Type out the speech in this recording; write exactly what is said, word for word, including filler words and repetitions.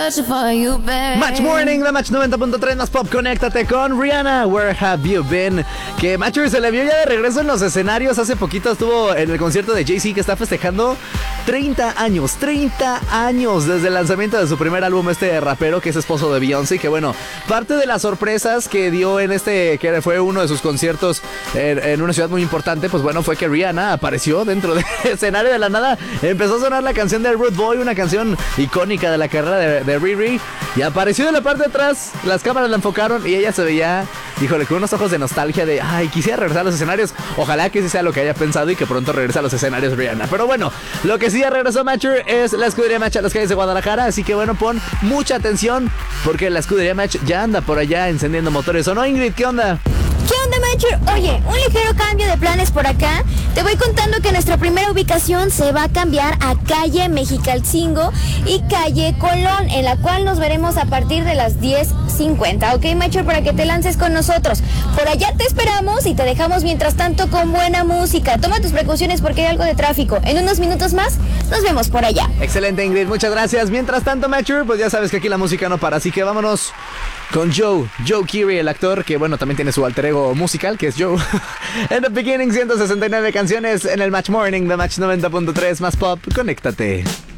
Match Morning, la Match noventa punto tres más pop, conéctate con Rihanna, Where Have You Been? Que Matcher se le vio ya de regreso en los escenarios. Hace poquito estuvo en el concierto de Jay-Z, que está festejando treinta años, treinta años desde el lanzamiento de su primer álbum, este rapero que es esposo de Beyoncé. Que bueno, parte de las sorpresas que dio en este, que fue uno de sus conciertos en, en una ciudad muy importante, pues bueno, fue que Rihanna apareció dentro del escenario de la nada. Empezó a sonar la canción de Rude Boy, una canción icónica de la carrera de, de Riri, y apareció de la parte de atrás. Las cámaras la enfocaron y ella se veía, híjole, con unos ojos de nostalgia de, ay, quisiera regresar a los escenarios. Ojalá que sí sea lo que haya pensado y que pronto regrese a los escenarios Rihanna. Pero bueno, lo que sí ya regresó Matcher es la escudería Match a las calles de Guadalajara, así que bueno, pon mucha atención porque la escudería Match ya anda por allá encendiendo motores. ¿O no, Ingrid? ¿Qué onda? ¿Qué onda, Matcher? Oye, un ligero cambio de planes por acá. Te voy contando que nuestra primera ubicación se va a cambiar a calle Mexicalcingo y calle Colón, en la cual nos veremos a partir de las diez cincuenta. Ok, Matcher, para que te lances con nosotros. Por allá te esperamos y te dejamos mientras tanto con buena música. Toma tus precauciones porque hay algo de tráfico. En unos minutos más nos vemos por allá. Excelente, Ingrid, muchas gracias. Mientras tanto, Matcher, pues ya sabes que aquí la música no para, así que vámonos con Joe, Joe Keery, el actor que, bueno, también tiene su alter ego musical, que es Joe. En The Beginning, ciento sesenta y nueve canciones en el Match Morning de Match noventa punto tres más pop. Conéctate.